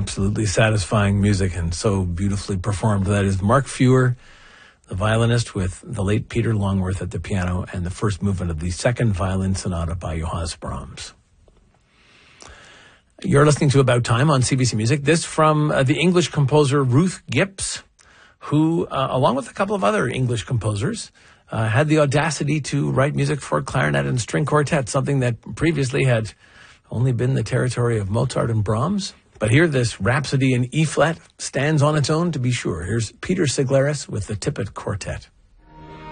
Absolutely satisfying music and so beautifully performed. That is Mark Feuer, the violinist, with the late Peter Longworth at the piano and the first movement of the second violin sonata by Johannes Brahms. You're listening to About Time on CBC Music. This from the English composer Ruth Gipps, who, along with a couple of other English composers, had the audacity to write music for clarinet and string quartet, something that previously had only been the territory of Mozart and Brahms. But here, this Rhapsody in E-flat stands on its own, to be sure. Here's Peter Siglaris with the Tippett Quartet.